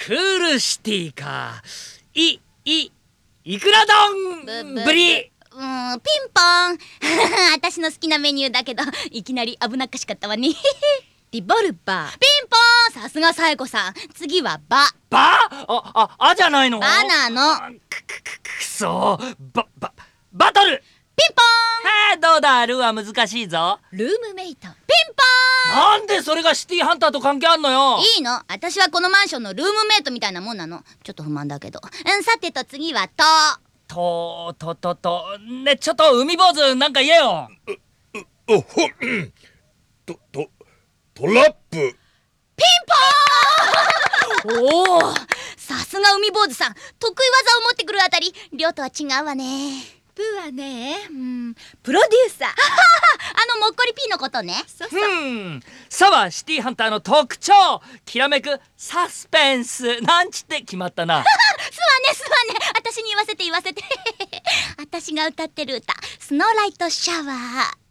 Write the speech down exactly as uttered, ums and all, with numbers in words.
クールシティか。い、い、いくら丼ぶり。 うーん、ピンポン私の好きなメニューだけど、いきなり危なっかしかったわねリボルバー。ピンポン、さすがサエコさん。次はバ。 バあ、あ、あじゃないの。 バなの。 く、く、く、くそバ、バ、バトル。 ピンポン。はあ、どうだ、ルーは難しいぞ。 ルームメイト。ピンポン。 なんでそれがシティハンターと関係あんのよ。 いいの、私はこのマンションのルームメイトみたいなもんなの。ちょっと不満だけど。うん、さてと次はと。 と、と、と、と、ね、ちょっと海坊主なんか言えよ。 おほ、と、と、トラップ。 ピンポーンおお、さすが海坊主さん。得意技を持ってくるあたり、亮とは違うわね。 プーはね、うん、プロデューサーあのもっこりピーのことね。 そうそう。 うんさはシティハンターの特徴、きらめくサスペンスなんちって決まったなすわねすわね、私に言わせて言わせて私が歌ってる歌、スノーライトシャワー。